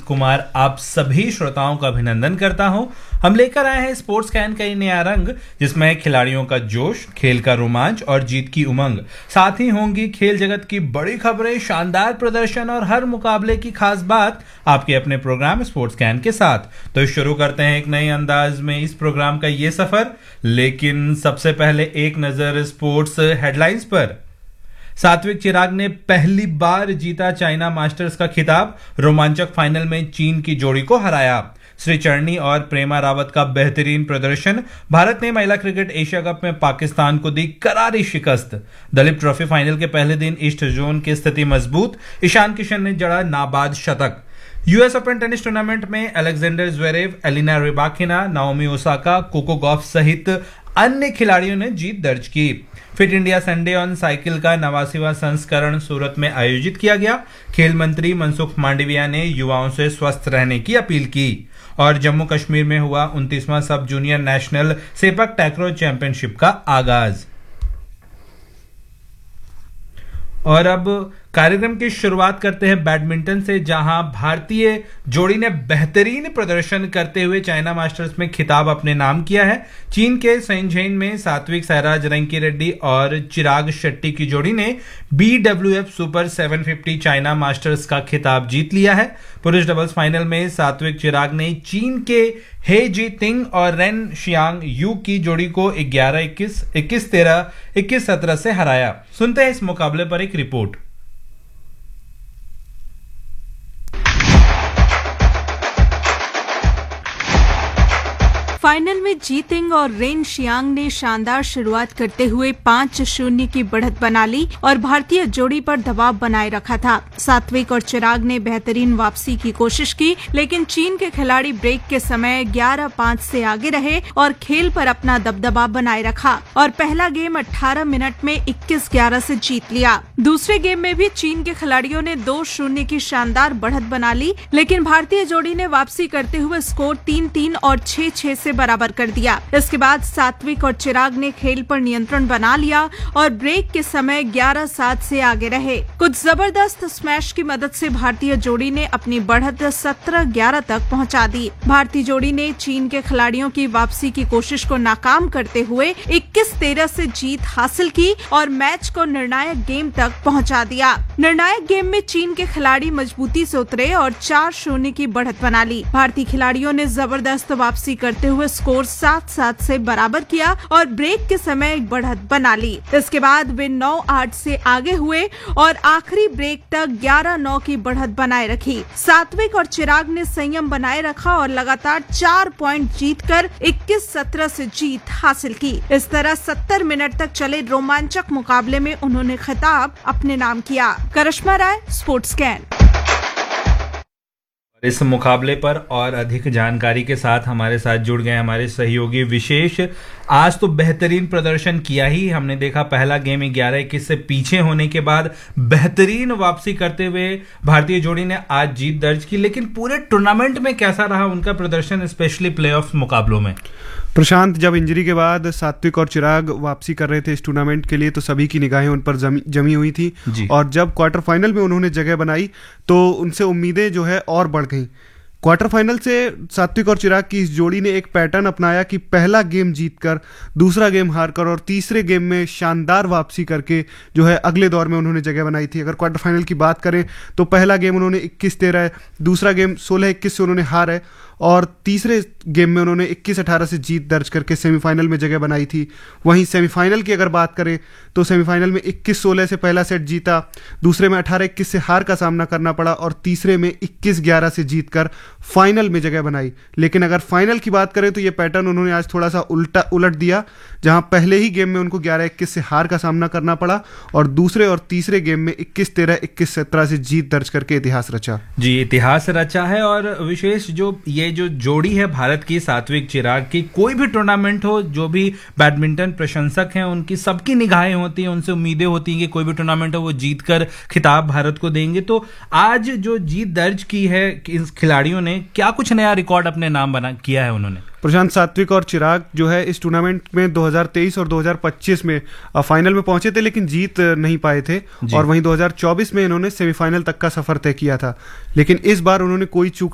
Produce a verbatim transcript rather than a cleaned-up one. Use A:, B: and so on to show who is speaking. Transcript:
A: कुमार आप सभी श्रोताओं का अभिनंदन करता हूं। हम लेकर आए हैं स्पोर्ट्स कैन का नया रंग, जिसमें खिलाड़ियों का जोश, खेल का रोमांच और जीत की उमंग, साथ ही होंगी खेल जगत की बड़ी खबरें, शानदार प्रदर्शन और हर मुकाबले की खास बात आपके अपने प्रोग्राम स्पोर्ट्स कैन के साथ। तो शुरू करते हैं एक नए अंदाज में इस प्रोग्राम का ये सफर, लेकिन सबसे पहले एक नजर स्पोर्ट्स हेडलाइंस पर। सात्विक चिराग ने पहली बार जीता चाइना मास्टर्स का खिताब, रोमांचक फाइनल में चीन की जोड़ी को हराया। श्री चरणी और प्रेमा रावत का बेहतरीन प्रदर्शन, भारत ने महिला क्रिकेट एशिया कप में पाकिस्तान को दी करारी शिकस्त। दलीप ट्रॉफी फाइनल के पहले दिन ईस्ट जोन की स्थिति मजबूत, ईशान किशन ने जड़ा नाबाद शतक। यूएस ओपन टेनिस टूर्नामेंट में Alexander Zverev, Elena Rybakina, Naomi Osaka, Coco Gauff सहित अन्य खिलाड़ियों ने जीत दर्ज की। Fit India Sunday on cycle का नवासीवां संस्करण सूरत में आयोजित किया गया। खेल मंत्री मनसुख मांडविया ने युवाओं से स्वस्थ रहने की अपील की। और जम्मू कश्मीर में हुआ उनतीसवां सब जूनियर नेशनल सेपक टैक्रो चैंपियनशिप का आगाज। और अब कार्यक्रम की शुरुआत करते हैं बैडमिंटन से, जहां भारतीय जोड़ी ने बेहतरीन प्रदर्शन करते हुए चाइना मास्टर्स में खिताब अपने नाम किया है। चीन के शेंझेन में सात्विक साईराज रंकी रेड्डी और चिराग शेट्टी की जोड़ी ने बीडब्ल्यूएफ सुपर सात सौ पचास चाइना मास्टर्स का खिताब जीत लिया है। पुरुष डबल्स फाइनल में सात्विक चिराग ने चीन के हे जी तिंग और रेन शियांग यू की जोड़ी को ग्यारह इक्कीस, इक्कीस तेरह, इक्कीस सत्रह से हराया। सुनते हैं इस मुकाबले पर एक रिपोर्ट।
B: फाइनल में जी तिंग और रेन शियांग ने शानदार शुरुआत करते हुए पाँच शून्य की बढ़त बना ली और भारतीय जोड़ी पर दबाव बनाए रखा था। सात्विक और चिराग ने बेहतरीन वापसी की कोशिश की, लेकिन चीन के खिलाड़ी ब्रेक के समय ग्यारह पाँच से आगे रहे और खेल पर अपना दबदबा बनाए रखा और पहला गेम अठारह मिनट में इक्कीस ग्यारह से जीत लिया। दूसरे गेम में भी चीन के खिलाड़ियों ने दो शून्य की शानदार बढ़त बना ली, लेकिन भारतीय जोड़ी ने वापसी करते हुए स्कोर तीन तीन और छह छह से बराबर कर दिया। इसके बाद सात्विक और चिराग ने खेल पर नियंत्रण बना लिया और ब्रेक के समय ग्यारह सात से आगे रहे। कुछ जबरदस्त स्मैश की मदद से भारतीय जोड़ी ने अपनी बढ़त सत्रह ग्यारह तक पहुंचा दी। भारतीय जोड़ी ने चीन के खिलाड़ियों की वापसी की कोशिश को नाकाम करते हुए इक्कीस तेरह से जीत हासिल की और मैच को निर्णायक गेम तक पहुंचा दिया। निर्णायक गेम में चीन के खिलाड़ी मजबूती से उतरे और चार शून्य की बढ़त बना ली। भारतीय खिलाड़ियों ने जबरदस्त वापसी करते हुए स्कोर सात सात से बराबर किया और ब्रेक के समय एक बढ़त बना ली। इसके बाद वे नौ आठ से आगे हुए और आखिरी ब्रेक तक ग्यारह नौ की बढ़त बनाए रखी। सात्विक और चिराग ने संयम बनाए रखा और लगातार चार पॉइंट जीतकर इक्कीस सत्रह से जीत हासिल की। इस तरह सत्तर मिनट तक चले रोमांचक मुकाबले में उन्होंने खिताब अपने नाम किया। करिश्मा राय, स्पोर्ट्स कैन।
A: इस मुकाबले पर और अधिक जानकारी के साथ हमारे साथ जुड़ गए हमारे सहयोगी विशेष। आज तो बेहतरीन प्रदर्शन किया ही, हमने देखा पहला गेम ग्यारह इक्कीस से पीछे होने के बाद बेहतरीन वापसी करते हुए भारतीय जोड़ी ने आज जीत दर्ज की, लेकिन पूरे टूर्नामेंट में कैसा रहा उनका प्रदर्शन, स्पेशली प्लेऑफ मुकाबलों में?
C: प्रशांत, जब इंजरी के बाद सात्विक और चिराग वापसी कर रहे थे इस टूर्नामेंट के लिए, तो सभी की निगाहें उन पर जमी, जमी हुई थी और जब क्वार्टर फाइनल में उन्होंने जगह बनाई तो उनसे उम्मीदें जो है और बढ़ गई। क्वार्टर फाइनल से सात्विक और चिराग की इस जोड़ी ने एक पैटर्न अपनाया कि पहला गेम जीतकर, दूसरा गेम हारकर और तीसरे गेम में शानदार वापसी करके जो है अगले दौर में उन्होंने जगह बनाई थी। अगर क्वार्टर फाइनल की बात करें तो पहला गेम उन्होंने इक्कीस तेरह, दूसरा गेम सोलह इक्कीस से उन्होंने हार है और तीसरे गेम में उन्होंने इक्कीस अठारह से जीत दर्ज करके सेमीफाइनल में जगह बनाई थी। वहीं सेमीफाइनल की अगर बात करें तो सेमीफाइनल में इक्कीस सोलह से पहला सेट जीता, दूसरे में अठारह इक्कीस से हार का सामना करना पड़ा और तीसरे में इक्कीस ग्यारह से जीतकर फाइनल में जगह बनाई। लेकिन अगर फाइनल की बात करें तो ये पैटर्न उन्होंने आज थोड़ा सा उल्टा उलट दिया, जहां पहले ही गेम में उनको ग्यारह इक्कीस से हार का सामना करना पड़ा और दूसरे और तीसरे गेम में इक्कीस तेरह, इक्कीस सत्रह से जीत दर्ज करके इतिहास रचा।
A: जी, इतिहास रचा है। और विशेष जो ये जो जोड़ी है भारत की, सात्विक चिराग की, कोई भी टूर्नामेंट हो, जो भी बैडमिंटन प्रशंसक हैं उनकी सबकी निगाहें होती हैं, उनसे उम्मीदें होती हैं कि कोई भी टूर्नामेंट हो वो जीतकर खिताब भारत को देंगे। तो आज जो जीत दर्ज की है इस खिलाड़ियों ने, क्या कुछ नया रिकॉर्ड अपने नाम बना किया है उन्होंने?
C: प्रशांत, सात्विक और चिराग जो है इस टूर्नामेंट में दो हज़ार तेईस और दो हज़ार पच्चीस में फाइनल में पहुंचे थे लेकिन जीत नहीं पाए थे और वहीं दो हज़ार चौबीस में इन्होंने सेमीफाइनल तक का सफर तय किया था। लेकिन इस बार उन्होंने कोई चूक